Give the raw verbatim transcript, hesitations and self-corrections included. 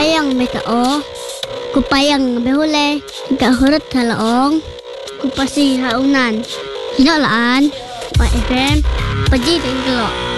Payang may tao. Kupayang behule. Gahurot halaong. Kupasi haunan. Hinalaan. Pa F M. Paji tinglo.